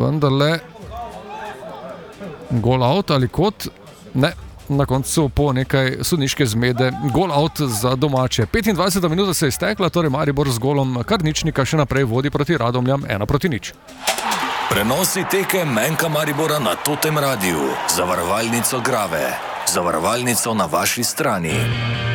vendarle gol out ali kot? Ne. Na koncu po nekaj sodniške zmede gol out za domače. 25 minuta se je iztekla, torej Maribor z golom Karničnika še naprej vodi proti Radomljam 1-0. Prenosi tekem Menka Maribora na Totem Radiu. Zavarovalnico Grave. Zavarovalnico na vaši strani.